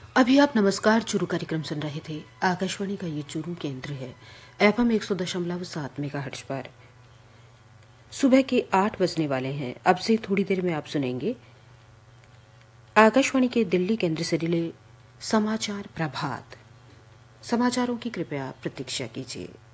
अभी आप नमस्कार चुरू कार्यक्रम सुन रहे थे। आकाशवाणी का ये चुरू केंद्र है। एफएम 100.7 मेगाहर्ट्ज पर। सुबह के 8 बजने वाले हैं। अब से थोड़ी देर में आप सुनेंगे आकाशवाणी के दिल्ली केंद्र से रिले समाचार प्रभात। समाचारों की कृपया प्रतीक्षा कीजिए।